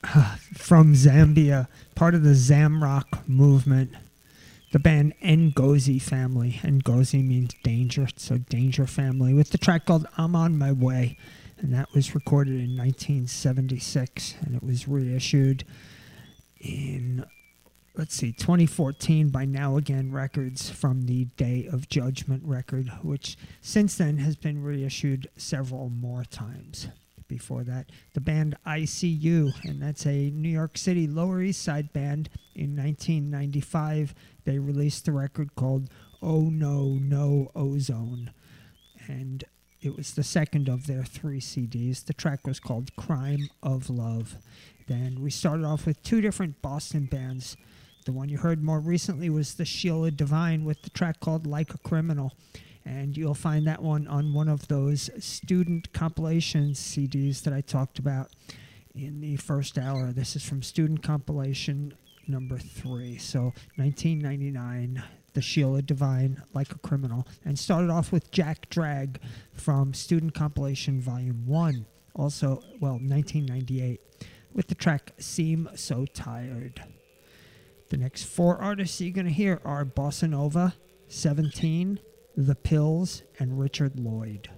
from Zambia, part of the Zamrock movement. The band Ngozi Family. Ngozi means danger, so Danger Family, with the track called I'm On My Way. And that was recorded in 1976, and it was reissued in, 2014 by Now Again Records from the Day of Judgment record, which since then has been reissued several more times. Before that, the band ICU, and that's a New York City Lower East Side band. In 1995, they released the record called Oh No No Ozone, and it was the second of their 3 CDs. The track was called Crime of Love. Then we started off with 2 different Boston bands. The one you heard more recently was the Sheila Divine with the track called Like a Criminal. And you'll find that one on one of those student compilation CDs that I talked about in the first hour. This is from student compilation number 3. So 1999, the Sheila Divine, Like a Criminal. And started off with Jack Drag from student compilation volume 1. Also, 1998, with the track Seem So Tired. The next 4 artists you're going to hear are Bossa Nova, 17, The Pills, and Richard Lloyd.